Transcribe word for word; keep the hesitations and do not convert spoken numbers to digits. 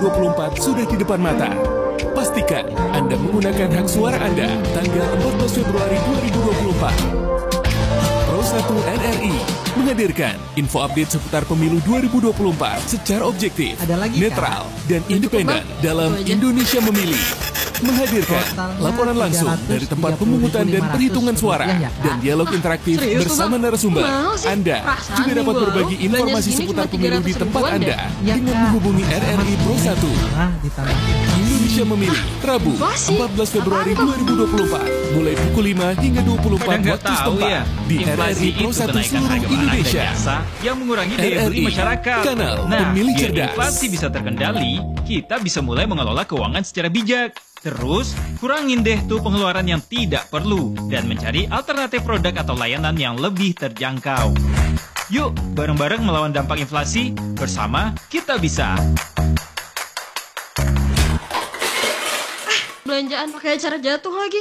dua puluh empat sudah di depan mata. Pastikan Anda menggunakan hak suara Anda tanggal empat belas Februari dua ribu dua puluh empat. Pro satu N R I menghadirkan info update seputar pemilu dua ribu dua puluh empat secara objektif, lagi, netral, kan? dan independen dalam Indonesia Memilih. Menghadirkan laporan langsung dari tempat pemungutan dan perhitungan suara ya, dan dialog interaktif Serius, bersama Bang? narasumber. Mau sih? Anda Perasaan juga dapat minggu berbagi lalu, informasi belanja segini seputar cuma pemilu di tiga ratus tempat ribuan Anda deh. Ya, dengan Kak. menghubungi R R I Pro satu. Ah, ditambahin. Indonesia Memilih, Rabu, Inflasi? empat belas Februari Apaan dua ribu dua puluh empat, mulai pukul lima hingga dua puluh empat Pada nggak waktu tahu setempat ya, di R R inflasi I Pro itu satu kenaikan seluruh harga barang dan Indonesia. jasa yang mengurangi daya beli R R I, masyarakat. kanal Nah, pemilih biar cerdas. inflasi bisa terkendali, kita bisa mulai mengelola keuangan secara bijak. Terus, kurangin deh tuh pengeluaran yang tidak perlu dan mencari alternatif produk atau layanan yang lebih terjangkau. Yuk, bareng-bareng melawan dampak inflasi, bersama kita bisa. Belanjaan pakai acara jatuh lagi.